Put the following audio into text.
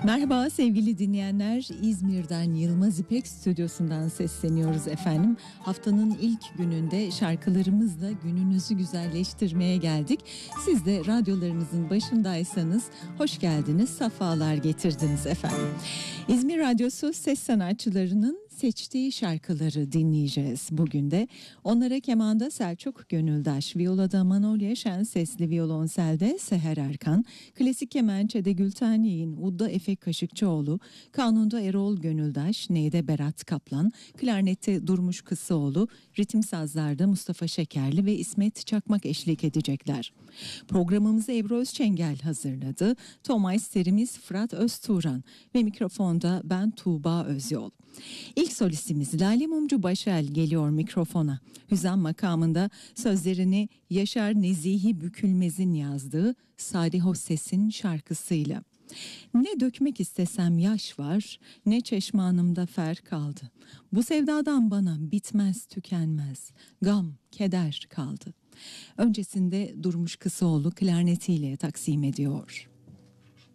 Merhaba sevgili dinleyenler, İzmir'den Yılmaz İpek stüdyosundan sesleniyoruz efendim. Haftanın ilk gününde şarkılarımızla gününüzü güzelleştirmeye geldik. Siz de radyolarınızın başındaysanız hoş geldiniz, safalar getirdiniz efendim. İzmir Radyosu ses sanatçılarının seçtiği şarkıları dinleyeceğiz bugün de. Onlara kemanda Selçuk Gönüldaş, viyolada Manolya Şensesli, violonselde Seher Erkan, klasik kemençede Gülten Yeğin, udda Efe Kaşıkçıoğlu, kanunda Erol Gönüldaş, neyde Berat Kaplan, klarnette Durmuş Kısıoğlu, ritim sazlarda Mustafa Şekerli ve İsmet Çakmak eşlik edecekler. Programımızı Ebru Özçengel hazırladı. Tomay Serimiz Fırat Öztuğran ve mikrofonda ben Tuğba Özyol. İlk solistimiz Lale Mumcu Başel geliyor mikrofona. Hüzam makamında sözlerini Yaşar Nezihi Bükülmez'in yazdığı Sadi Hosses'in şarkısıyla. Ne dökmek istesem yaş var, ne çeşmanımda fer kaldı. Bu sevdadan bana bitmez tükenmez, gam, keder kaldı. Öncesinde Durmuş Kısıoğlu klarnetiyle taksim ediyor.